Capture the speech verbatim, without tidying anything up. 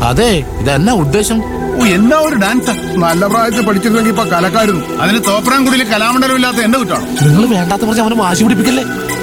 അതെ, ഇതെന്നാ ഉദ്ദേശം? ഓ, എന്നാ ഒരു ഡാൻസ്! നല്ല പ്രായത്തിൽ പഠിച്ചിരുന്നെങ്കിൽ ഇപ്പൊ കലക്കായിരുന്നു. അതിന് തോപ്രാംകുടിയിൽ കലാമണ്ഡലം ഇല്ലാത്ത എന്റെ കുറ്റാണോ? നിങ്ങൾ വേണ്ടാത്ത പറഞ്ഞ് അവനെ വാശി പിടിപ്പിക്കല്ലേ.